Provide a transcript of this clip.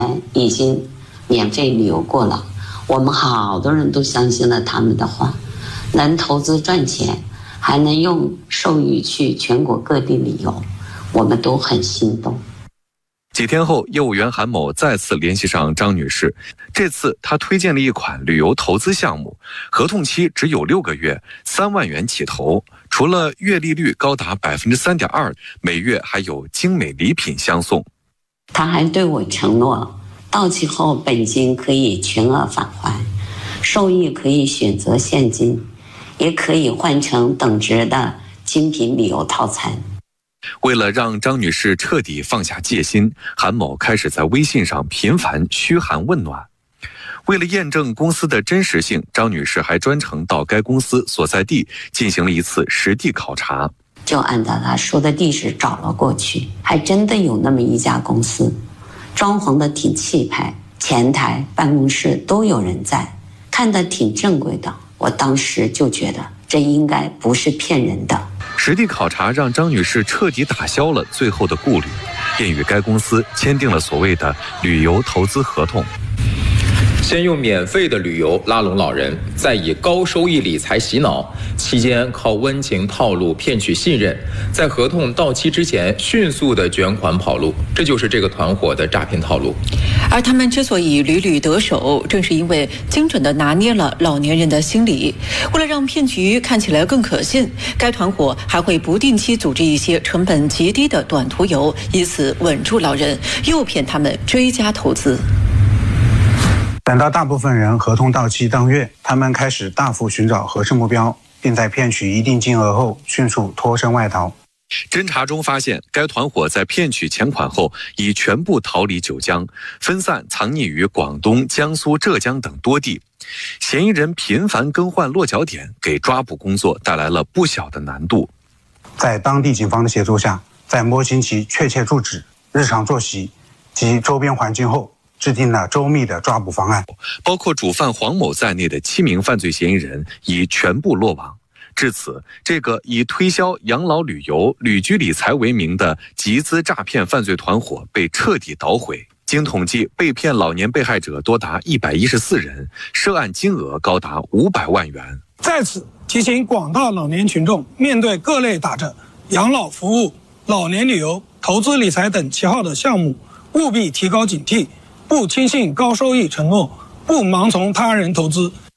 已经免费旅游过了，我们好多人都相信了他们的话，能投资赚钱，还能用授予去全国各地旅游，我们都很心动。 几天后，业务员韩某再次联系上张女士，这次他推荐了一款旅游投资项目，合同期只有6个月，3万元起投，除了月利率高达3.2%，每月还有精美礼品相送。 他还对我承诺，到期后本金可以全额返还，收益可以选择现金，也可以换成等值的精品旅游套餐。 为了让张女士彻底放下戒心，韩某开始在微信上频繁嘘寒问暖。为了验证公司的真实性，张女士还专程到该公司所在地进行了一次实地考察， 就按照他说的地址找了过去，还真的有那么一家公司，装潢的挺气派，前台办公室都有人在，看得挺正规的。我当时就觉得这应该不是骗人的。 实地考察让张女士彻底打消了最后的顾虑，便与该公司签订了所谓的旅游投资合同。 先用免费的旅游拉拢老人，再以高收益理财洗脑，期间靠温情套路骗取信任，在合同到期之前迅速的卷款跑路，这就是这个团伙的诈骗套路。 而他们之所以屡屡得手，正是因为精准地拿捏了老年人的心理。为了让骗局看起来更可信，该团伙还会不定期组织一些成本极低的短途游，以此稳住老人，诱骗他们追加投资。 等到大部分人合同到期当月，他们开始大幅寻找合适目标，并在骗取一定金额后迅速脱身外逃。 侦查中发现，该团伙在骗取钱款后已全部逃离九江，分散藏匿于广东、江苏、浙江等多地。嫌疑人频繁更换落脚点，给抓捕工作带来了不小的难度。 在当地警方的协助下，在摸清其确切住址、日常作息及周边环境后，制定了周密的抓捕方案， 包括主犯黄某在内的7名犯罪嫌疑人已全部落网。至此，这个以推销养老旅游、旅居理财为名的集资诈骗犯罪团伙被彻底捣毁。经统计，被骗老年被害者多达114人，涉案金额高达500万元。 在此提醒广大老年群众，面对各类打着养老服务、老年旅游、投资理财等旗号的项目，务必提高警惕，不轻信高收益承诺，不盲从他人投资，